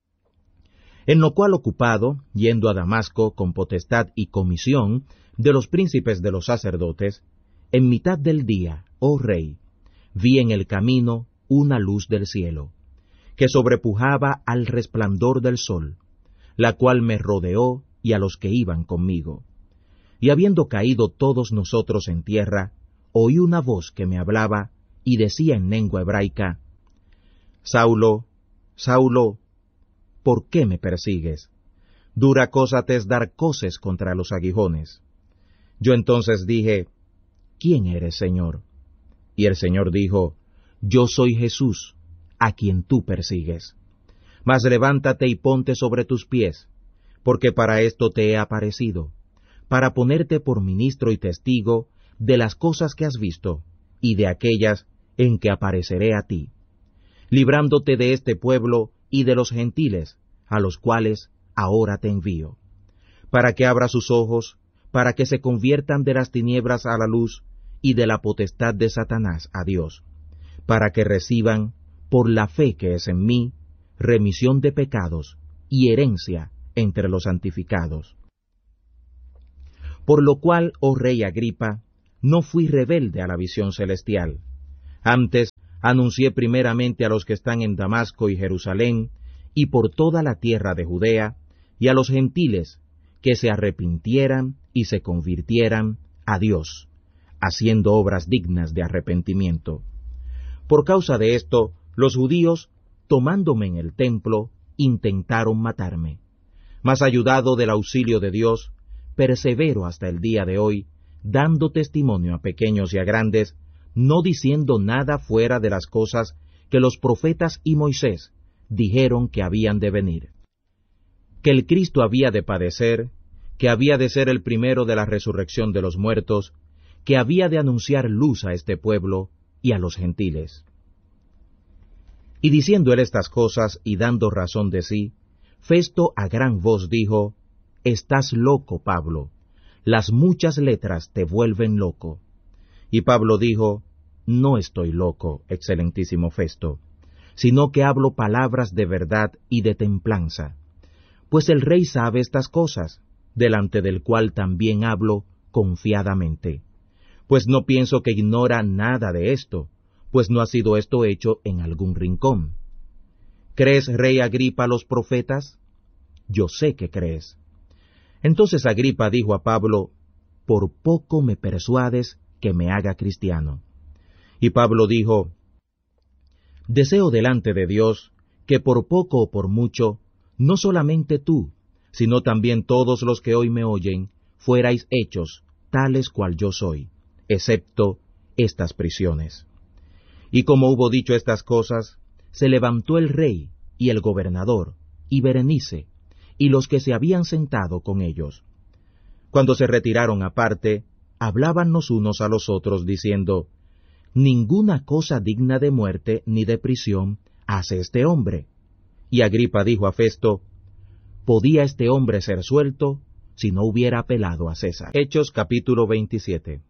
En lo cual ocupado, yendo a Damasco con potestad y comisión de los príncipes de los sacerdotes, en mitad del día, oh Rey, vi en el camino una luz del cielo, que sobrepujaba al resplandor del sol, la cual me rodeó y a los que iban conmigo. Y habiendo caído todos nosotros en tierra, oí una voz que me hablaba y decía en lengua hebraica, Saulo, Saulo, ¿por qué me persigues? Dura cosa te es dar coces contra los aguijones. Yo entonces dije, ¿quién eres, Señor? Y el Señor dijo, yo soy Jesús, a quien tú persigues. Mas levántate y ponte sobre tus pies, porque para esto te he aparecido, para ponerte por ministro y testigo de las cosas que has visto, y de aquellas en que apareceré a ti, librándote de este pueblo y de los gentiles, a los cuales ahora te envío, para que abra sus ojos, para que se conviertan de las tinieblas a la luz, y de la potestad de Satanás a Dios, para que reciban, por la fe que es en mí, remisión de pecados y herencia entre los santificados. Por lo cual, oh rey Agripa, no fui rebelde a la visión celestial. Antes, anuncié primeramente a los que están en Damasco y Jerusalén, y por toda la tierra de Judea, y a los gentiles, que se arrepintieran y se convirtieran a Dios, haciendo obras dignas de arrepentimiento. Por causa de esto, los judíos, tomándome en el templo, intentaron matarme. Mas ayudado del auxilio de Dios, persevero hasta el día de hoy, dando testimonio a pequeños y a grandes, no diciendo nada fuera de las cosas que los profetas y Moisés dijeron que habían de venir. Que el Cristo había de padecer, que había de ser el primero de la resurrección de los muertos, que había de anunciar luz a este pueblo y a los gentiles. Y diciendo él estas cosas y dando razón de sí, Festo a gran voz dijo, «Estás loco, Pablo, las muchas letras te vuelven loco». Y Pablo dijo, «No estoy loco, excelentísimo Festo, sino que hablo palabras de verdad y de templanza. Pues el rey sabe estas cosas, delante del cual también hablo confiadamente. Pues no pienso que ignora nada de esto, pues no ha sido esto hecho en algún rincón. ¿Crees, rey Agripa, los profetas? Yo sé que crees». Entonces Agripa dijo a Pablo, «Por poco me persuades que me haga cristiano». Y Pablo dijo, «Deseo delante de Dios que por poco o por mucho, no solamente tú, sino también todos los que hoy me oyen, fuerais hechos tales cual yo soy, excepto estas prisiones». Y como hubo dicho estas cosas, se levantó el rey y el gobernador, y Berenice, y los que se habían sentado con ellos. Cuando se retiraron aparte, hablaban los unos a los otros, diciendo, «Ninguna cosa digna de muerte ni de prisión hace este hombre». Y Agripa dijo a Festo, «¿Podía este hombre ser suelto si no hubiera apelado a César?» Hechos capítulo veintisiete.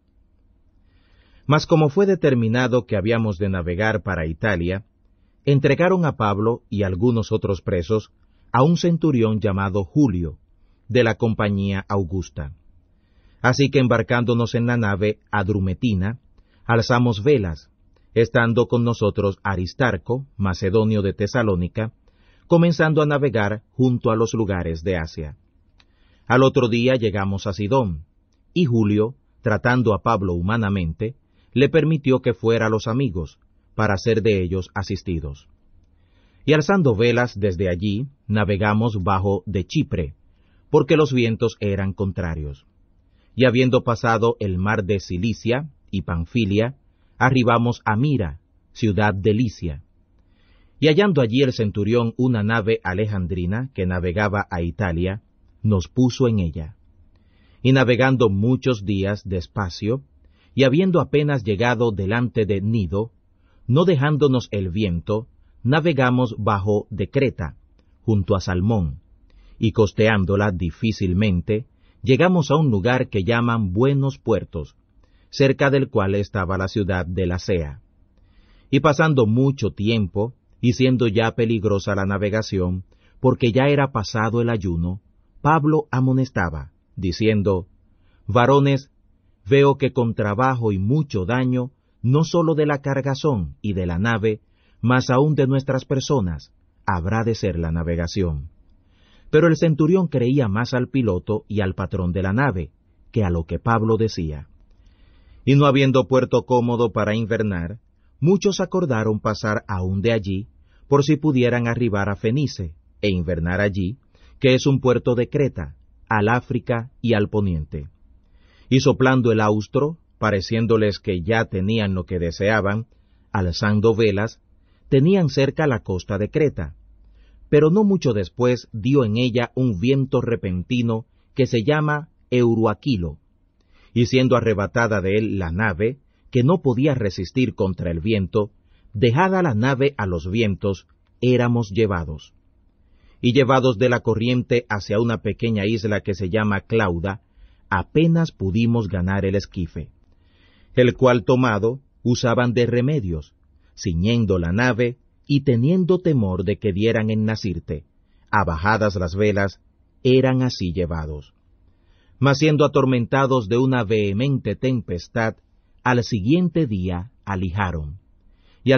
Mas como fue determinado que habíamos de navegar para Italia, entregaron a Pablo y algunos otros presos a un centurión llamado Julio, de la compañía Augusta. Así que embarcándonos en la nave Adrumetina, alzamos velas, estando con nosotros Aristarco, macedonio de Tesalónica, comenzando a navegar junto a los lugares de Asia. Al otro día llegamos a Sidón, y Julio, tratando a Pablo humanamente, le permitió que fuera a los amigos, para ser de ellos asistidos. Y alzando velas desde allí, navegamos bajo de Chipre, porque los vientos eran contrarios. Y habiendo pasado el mar de Cilicia y Panfilia, arribamos a Mira, ciudad de Licia. Y hallando allí el centurión una nave alejandrina que navegaba a Italia, nos puso en ella. Y navegando muchos días despacio, y habiendo apenas llegado delante de Nido, no dejándonos el viento, navegamos bajo de Creta, junto a Salmón, y costeándola difícilmente, llegamos a un lugar que llaman Buenos Puertos, cerca del cual estaba la ciudad de Lasea. Y pasando mucho tiempo, y siendo ya peligrosa la navegación, porque ya era pasado el ayuno, Pablo amonestaba, diciendo, «Varones, veo que con trabajo y mucho daño, no sólo de la cargazón y de la nave, mas aún de nuestras personas, habrá de ser la navegación». Pero el centurión creía más al piloto y al patrón de la nave, que a lo que Pablo decía. Y no habiendo puerto cómodo para invernar, muchos acordaron pasar aún de allí, por si pudieran arribar a Fenice, e invernar allí, que es un puerto de Creta, al África y al poniente. Y soplando el austro, pareciéndoles que ya tenían lo que deseaban, alzando velas, tenían cerca la costa de Creta. Pero no mucho después dio en ella un viento repentino que se llama Euroaquilo, y siendo arrebatada de él la nave, que no podía resistir contra el viento, dejada la nave a los vientos, éramos llevados. Y llevados de la corriente hacia una pequeña isla que se llama Clauda, apenas pudimos ganar el esquife, el cual tomado usaban de remedios, ciñendo la nave y teniendo temor de que dieran en Nasirte, abajadas las velas, eran así llevados. Mas siendo atormentados de una vehemente tempestad, al siguiente día alijaron,